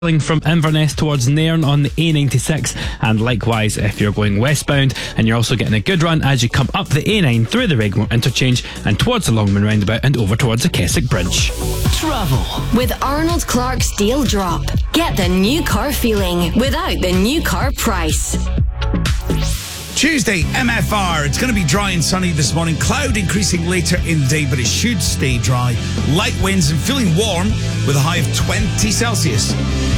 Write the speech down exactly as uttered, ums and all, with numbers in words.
from Inverness towards Nairn on the A ninety-six, and likewise if you're going westbound, and you're also getting a good run as you come up the A nine through the Regmore interchange and towards the Longman roundabout and over towards the Keswick Bridge. Travel with Arnold Clark's Deal Drop. Get the new car feeling without the new car price. Tuesday, M F R. It's going to be dry and sunny this morning. Cloud increasing later in the day, but it should stay dry. Light winds and feeling warm with a high of twenty Celsius.